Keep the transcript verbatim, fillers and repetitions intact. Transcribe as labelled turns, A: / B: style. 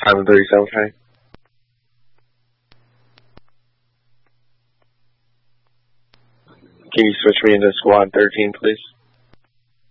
A: Island thirty-seven, okay. Can you switch me into squad thirteen, please?